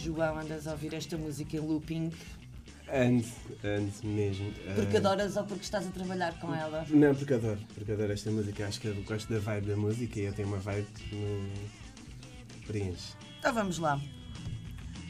João, andas a ouvir esta música em looping Ando mesmo. porque adoras ou porque estás a trabalhar com ela? Não, porque adoro esta música. Acho que eu gosto da vibe da música e eu tenho uma vibe que me preenche. Então vamos lá.